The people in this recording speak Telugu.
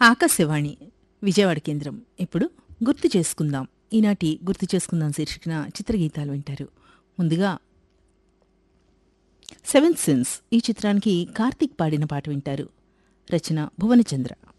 ఆకాశవాణి విజయవాడ కేంద్రం. ఇప్పుడు గుర్తు చేసుకుందాం. ఈనాటి గుర్తు చేసుకుందాం శీర్షికన చిత్రగీతాలు వింటారు. ముందుగా సెవెంత్ సెన్స్ ఈ చిత్రానికి కార్తీక్ పాడిన పాట వింటారు. రచన భువనచంద్ర.